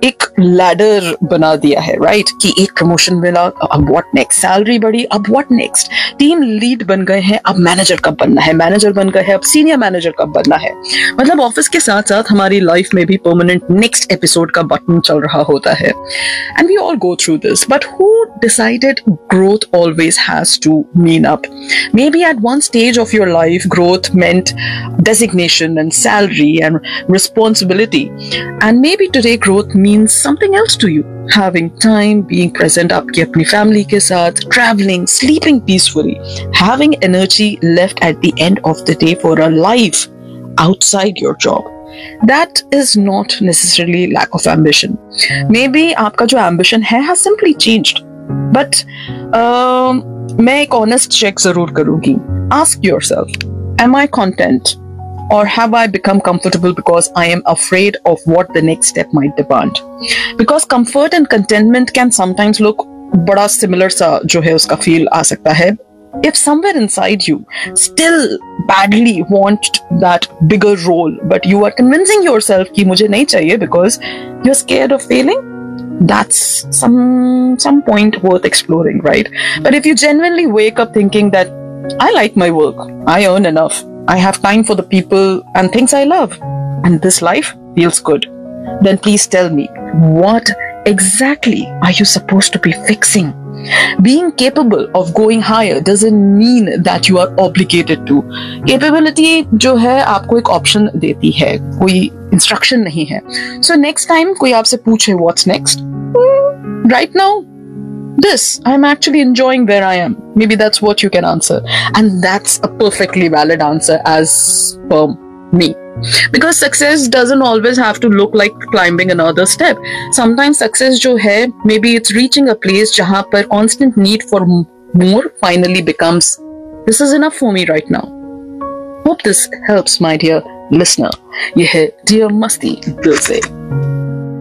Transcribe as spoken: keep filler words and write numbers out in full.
एक लैडर बना दिया है, राइट? कि एक प्रमोशन मिला, अब व्हाट नेक्स्ट, सैलरी बढ़ी, अब व्हाट नेक्स्ट, टीम लीड बन गए हैं, अब मैनेजर कब बनना है, मैनेजर बन गए हैं, अब सीनियर मैनेजर कब बनना है। मतलब ऑफिस के साथ साथ हमारी लाइफ में भी परमानेंट नेक्स्ट एपिसोड का बटन चल रहा होता है। And we all go through this, but who decided growth always has to mean up? Maybe at one stage of your life, growth meant designation and salary and responsibility. And maybe today growth means something else to you. Having time, being present आपकी अपनी family के साथ, traveling, sleeping peacefully, having energy left at the end of the day for a life outside your job. That is not necessarily lack of ambition. Maybe आपका जो ambition है has simply changed. But uh, मैं एक honest check जरूर करूंगी. Ask yourself, am I content or have I become comfortable because I am afraid of what the next step might demand? Because comfort and contentment can sometimes look बड़ा similar सा जो है उसका feel आ सकता है. If somewhere inside you still badly want that bigger role, but you are convincing yourself कि मुझे नहीं चाहिए because you're scared of failing, that's some some point worth exploring, right? But if you genuinely wake up thinking that I like my work, I earn enough, I have time for the people and things I love, and this life feels good, then please tell me, what exactly are you supposed to be fixing? Being capable of going higher doesn't mean that you are obligated to. Capability जो है आपको एक option देती है, कोई instruction नहीं है. So next time कोई आपसे पूछे what's next, right now this, I'm actually enjoying where I am. Maybe that's what you can answer, and that's a perfectly valid answer as per me. Because success doesn't always have to look like climbing another step. Sometimes success जो है, maybe it's reaching a place जहाँ पर constant need for more finally becomes, this is enough for me right now. Hope this helps, my dear listener. ये है Dear Masti दिल से.